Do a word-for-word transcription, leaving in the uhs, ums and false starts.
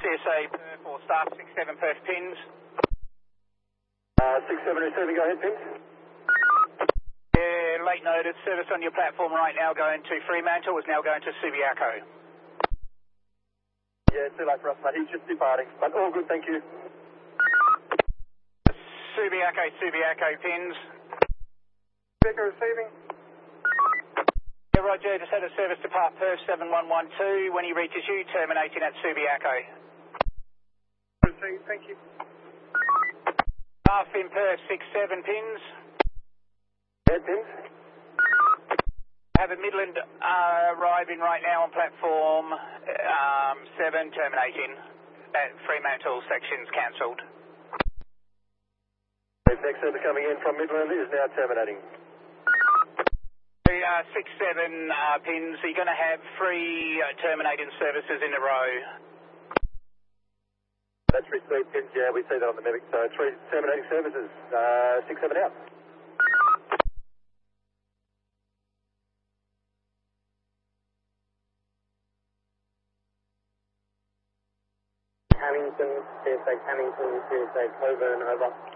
C S A Perth or staff six seven Perth pins. Uh, six seven receiving, go ahead, pins. Yeah, late notice, service on your platform right now going to Fremantle, is now going to Subiaco. Yeah, too late for us, mate. He's just departing, but all good, thank you. Subiaco, Subiaco pins. Subiaco receiving. Yeah, Roger, just had a service depart Perth seven one one two. When he reaches you, terminating at Subiaco. Received, thank you. Staff in Perth six seven pins. Yeah, pins. Have a Midland uh, arriving right now on platform um, seven, terminating. At Fremantle sections cancelled. Next server coming in from Midland is now terminating. Uh, six seven uh, pins, so you're going to have three uh, terminating services in a row. That's three speed pins, yeah, we see that on the Mavic. So three terminating services, uh, six seven out. Hamilton, C S A Hamilton, C S A Coburn, over.